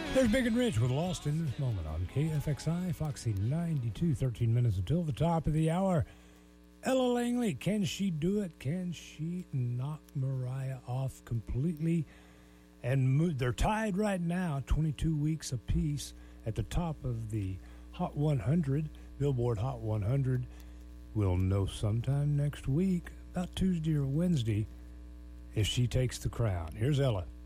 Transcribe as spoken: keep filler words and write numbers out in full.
There's Big and Rich with Lost in This Moment on K F X I, Foxy ninety-two, thirteen minutes until the top of the hour. Ella Langley, can she do it? Can she knock Mariah off completely? And move, they're tied right now, twenty-two weeks apiece at the top of the Hot one hundred, Billboard Hot one hundred. We'll know sometime next week, about Tuesday or Wednesday, if she takes the crown. Here's Ella.